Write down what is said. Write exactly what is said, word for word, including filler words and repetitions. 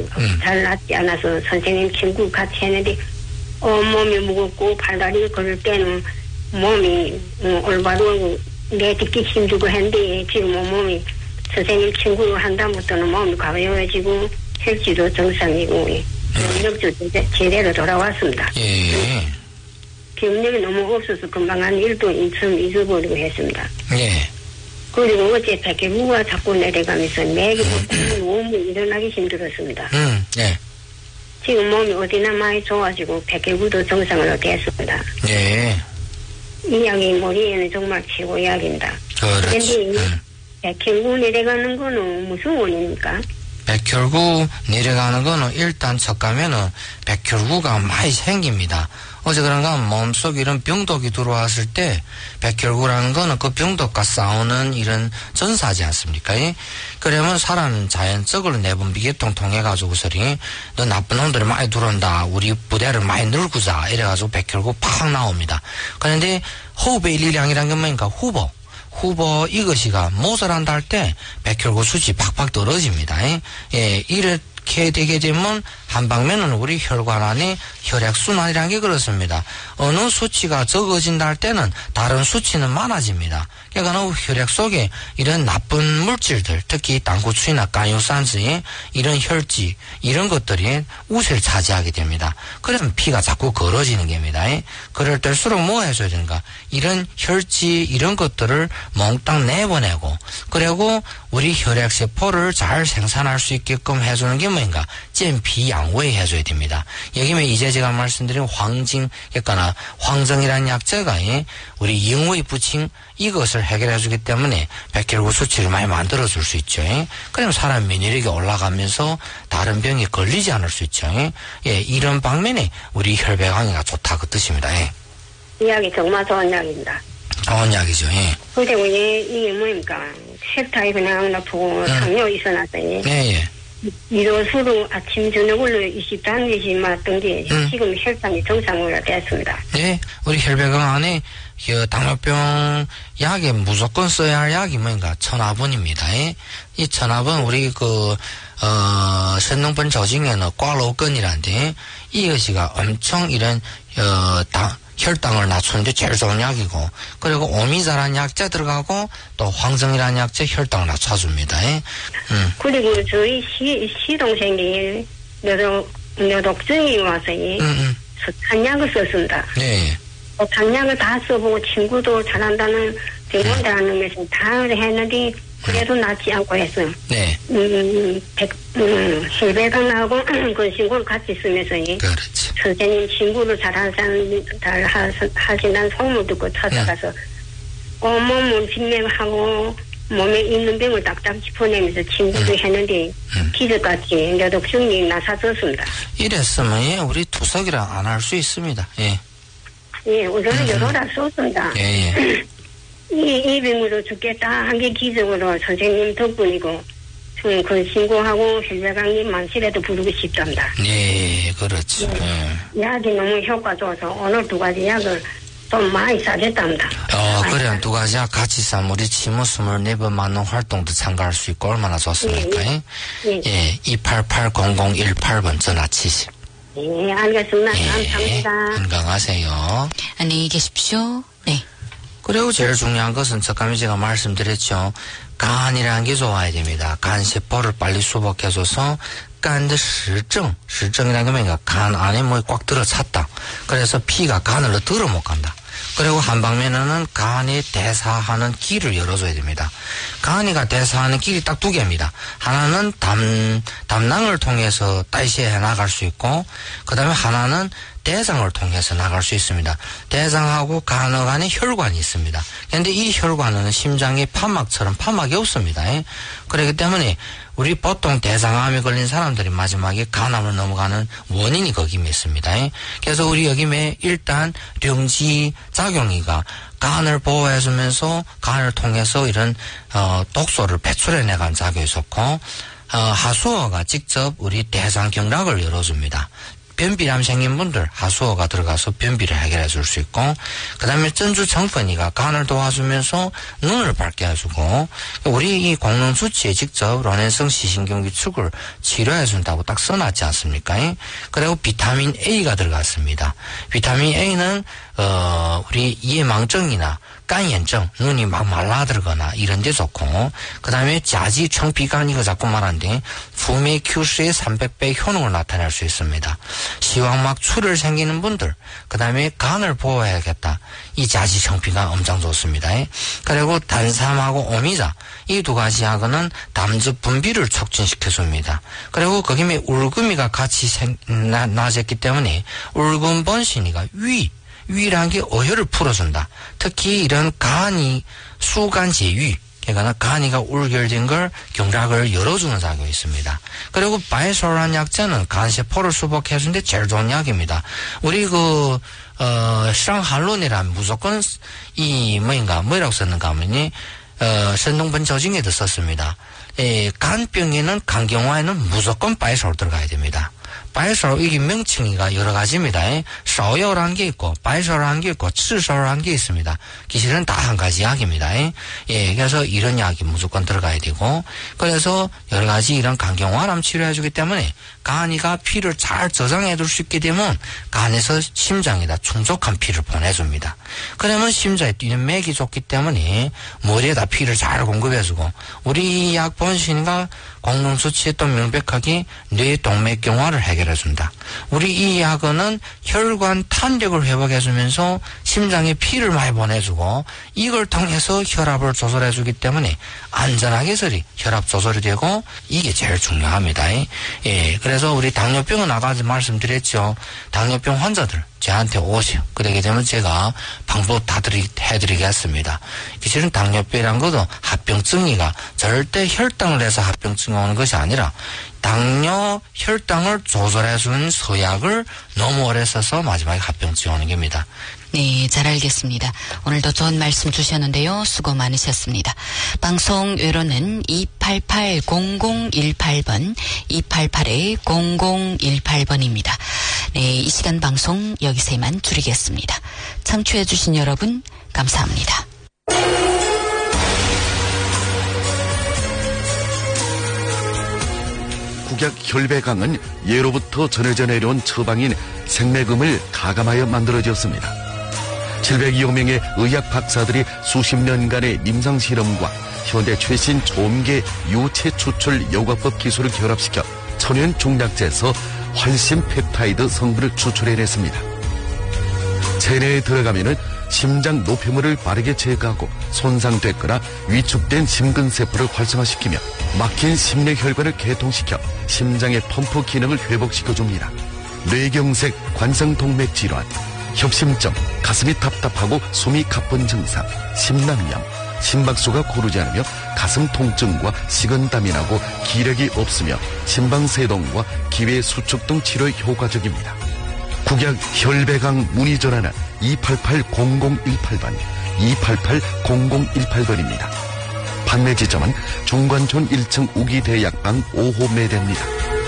음. 잘 낫지 않아서 선생님 친구 같이 했는데 온몸이 무겁고 팔다리 걸을 때는 몸이 어, 올바로 내 듣기 힘주고 했는데 지금 온몸이 선생님 친구로 한 다음부터는 몸이 가벼워지고 혈기도 정상이고 능력도 제대로 돌아왔습니다. 예. 기억력이 너무 없어서 금방 한 일도 인천 잊어버리고 했습니다. 예. 그리고 어제 백혈구가 자꾸 내려가면서 매일 몸이 일어나기 힘들었습니다. 음, 예. 지금 몸이 어디나 많이 좋아지고 백혈구도 정상으로 됐습니다. 예. 이 약이 머리에는 정말 최고 약입니다. 그렇지. 그런데 음. 백혈구 내려가는 거는 무슨 원인입니까? 백혈구 내려가는 거는 일단 첫 가면은 백혈구가 많이 생깁니다. 어제 그런가 몸속 이런 병독이 들어왔을 때 백혈구라는 거는 그 병독과 싸우는 이런 전사지 않습니까? 그러면 사람은 자연적으로 내분 비계통 통해 가지고서리 너 나쁜 놈들이 많이 들어온다. 우리 부대를 많이 늙고자 이래가지고 백혈구 팍 나옵니다. 그런데 호흡의 일량이라는 게 뭐니까 후보. 후보 이것이가 모자란다 할 때 백혈구 수치 팍팍 떨어집니다. 예, 이렇게 되게 되면 한 방면은 우리 혈관 안에 혈액순환이라는 게 그렇습니다. 어느 수치가 적어진다 할 때는 다른 수치는 많아집니다. 그러니까 혈액 속에 이런 나쁜 물질들, 특히胆固醇이나甘油三酯, 이런 혈지, 이런 것들이 우세를 차지하게 됩니다. 그러면 피가 자꾸 걸어지는 겁니다. 그럴 때일수록 뭐 해줘야 되는가? 이런 혈지, 이런 것들을 몽땅 내보내고, 그리고 우리 혈액세포를 잘 생산할 수 있게끔 해주는 게 뭐인가? 잼피양외 해줘야 됩니다. 여기면 이제 제가 말씀드린 황진, 그러니까 황정이라는 약재가 우리 영의 부칭 이것을 해결해 주기 때문에 백혈구 수치를 많이 만들어 줄 수 있죠. 그러면 사람免疫力이 올라가면서 다른 병이 걸리지 않을 수 있죠. 예, 이런 방면에 우리 혈액 항해가 좋다 그 뜻입니다. 예. 이 약이 정말 좋은 약입니다. 좋은 약이죠. 예. 근데 왜 이게 뭐입니까? 혈당이 그냥 나쁘고 당뇨 있어놨더니 예, 예. 이로수로 아침 저녁으로 이십 단위씩 맞던데 음. 지금 혈당이 정상으로 됐습니다. 네, 우리 혈액 안에 그 당뇨병 약에 무조건 써야 할 약이 뭔가 천하분입니다. 예? 이 천하분 우리 그 어, 선농분 조직에는 꽈로건이란데 이것이가 엄청 이런 어, 당 혈당을 낮추는데 제일 좋은 약이고, 그리고 오미자라는 약재 들어가고 또 황정이라는 약재 혈당을 낮춰줍니다. 예? 음. 그리고 저희 시, 시동생이 뇌독, 뇌독증이 와서 음, 음. 한약을 썼습니다. 네. 한약을 다 써보고 친구도 잘한다는 병원이라는 것을 다 했는데 그래도 낫지 않고 했어요. 네. 음, 백, 음, 혈배강하고 건신고를 같이 쓰면서 그렇지. 선생님 친구를 잘하는 사람, 잘 하신다는 소문을 듣고 찾아가서 음. 온몸을 진맥하고 몸에 있는 병을 딱딱 짚어내면서 친구도 음. 했는데 음. 기적같이 뇌독증이 나사졌습니다. 이랬으면 예, 우리 투석이랑 안 할 수 있습니다. 예. 예, 우선은 음. 여러 다 썼습니다. 예, 예. 이, 이 병으로 죽겠다 한 게 기적으로 선생님 덕분이고, 음, 그 신고하고 혈배강님 만실에도 부르고 싶답니다. 네, 그렇죠. 예. 예. 약이 너무 효과 좋아서 오늘 두 가지 약을 좀 많이 사겠답니다. 어, 그래, 두 가지 약 같이 싸면 우리 치무 스물네 번 맞는 활동도 참가할 수 있고 얼마나 좋습니까? 예, 예. 예, 이팔팔 공공일팔 번 전화 치십. 예, 알겠습니다. 예, 감사합니다. 건강하세요. 안녕히 계십시오. 네. 그리고 제일 중요한 것은 잠깐 제가 말씀드렸죠. 간이라는 게 좋아야 됩니다. 간세포를 빨리 수복해줘서 간의 실증, 실증이라는 게 뭐니까 간 안에 뭐 꽉 들어찼다. 그래서 피가 간으로 들어 못 간다. 그리고 한 방면에는 간이 대사하는 길을 열어줘야 됩니다. 간이가 대사하는 길이 딱 두 개입니다. 하나는 담, 담낭을 통해서代谢해 나갈 수 있고, 그 다음에 하나는 대장을 통해서 나갈 수 있습니다. 대장하고 간의 간에 혈관이 있습니다. 그런데 이 혈관은 심장의 판막처럼 판막이 없습니다. 그렇기 때문에 우리 보통 대장암에 걸린 사람들이 마지막에 간암을 넘어가는 원인이 거기 있습니다. 그래서 우리 여기에 일단 령지 작용이가 간을 보호해주면서 간을 통해서 이런 어, 독소를 배출해내간 작용이 좋고, 어, 하수어가 직접 우리 대장경락을 열어줍니다. 변비람 생긴 분들 하수어가 들어가서 변비를 해결해 줄 수 있고, 그 다음에 전주 청포니가 간을 도와주면서 눈을 밝게 해주고, 우리 이 공룡수치에 직접 런앤성 시신경기축을 치료해 준다고 딱 써놨지 않습니까? 그리고 비타민 A가 들어갔습니다. 비타민 A는 어 우리 이해망증이나 깐연증, 눈이 막 말라들거나 이런 데 좋고, 그 다음에 자지 청피간 이거 자꾸 말하는데 부메큐스의 삼백 배 효능을 나타낼 수 있습니다. 시황막 출혈 생기는 분들, 그 다음에 간을 보호해야겠다. 이 자지 청피간 엄청 좋습니다. 그리고 단삼하고 오미자 이 두 가지 약은 담즙 분비를 촉진시켜줍니다. 그리고 거기에 울금이가 같이 생, 나, 나졌기 때문에 울금 번신이가 위 위라는 게 어혈을 풀어준다. 특히 이런 간이 수간 제위, 그러니까 간이가 울결된 걸 경락을 열어주는 작용이 있습니다. 그리고 바이솔란 약자는 간세포를 수복해주는데 제일 좋은 약입니다. 우리 그 어, 상한론이라면 무조건 이 뭐인가 뭐라고 썼는가 하면이 어, 선동번 저징에도 썼습니다. 에, 간병에는 간경화에는 무조건 바이솔 들어가야 됩니다. 바이솔 이게 명칭이가 여러 가지입니다. 사오요라는 게 있고 바이솔이라는 게 있고 칠솔이라는 게 있습니다. 기실은 다 한 가지 약입니다. 예, 그래서 이런 약이 무조건 들어가야 되고, 그래서 여러 가지 이런 간경화람 치료해주기 때문에 간이가 피를 잘 저장해둘 수 있게 되면 간에서 심장에다 충족한 피를 보내줍니다. 그러면 심장에 뛰는 맥이 좋기 때문에 머리에다 피를 잘 공급해주고, 우리 약 본신과 공룡수치에 또 명백하게 뇌 동맥경화를 해결해준다. 우리 이 약은 혈관 탄력을 회복해주면서 심장에 피를 많이 보내주고, 이걸 통해서 혈압을 조절해주기 때문에 안전하게 서리 혈압 조절이 되고, 이게 제일 중요합니다. 예, 그래서 우리 당뇨병은 아까 말씀드렸죠. 당뇨병 환자들 저한테 오세요. 그러게 되면 제가 방법 다 드리, 해드리겠습니다. 사실은 당뇨병이란 것도 합병증이가 절대 혈당을 해서 합병증이 오는 것이 아니라 당뇨 혈당을 조절해주는 서약을 너무 오래 써서 마지막에 합병증이 오는 겁니다. 네, 잘 알겠습니다. 오늘도 좋은 말씀 주셨는데요. 수고 많으셨습니다. 방송 외로는 이팔팔 공공일팔 번, 이팔팔 공공일팔 번입니다. 네, 이 시간 방송 여기서 이만 줄이겠습니다. 청취해주신 여러분, 감사합니다. 국약 혈배강은 예로부터 전해져 내려온 처방인 생매금을 가감하여 만들어졌습니다. 칠백여 명의 의학 박사들이 수십 년간의 임상 실험과 현대 최신 초음계 유체 추출 요가법 기술을 결합시켜 천연 종약제에서 활신 펩타이드 성분을 추출해냈습니다. 체내에 들어가면은 심장 노폐물을 빠르게 제거하고 손상됐거나 위축된 심근세포를 활성화시키며 막힌 심내혈관을 개통시켜 심장의 펌프 기능을 회복시켜줍니다. 뇌경색, 관성동맥 질환, 협심증, 가슴이 답답하고 숨이 가쁜 증상, 심낭염, 심박수가 고르지 않으며 가슴 통증과 식은땀이 나고 기력이 없으며 심방세동과 기회 수축 등 치료에 효과적입니다. 국약 혈배강 문의 전화는 이팔팔 공공일팔 번, 이팔팔 공공일팔 번입니다. 판매 지점은 중관촌 일 층 우기대약방 오 호 매대입니다.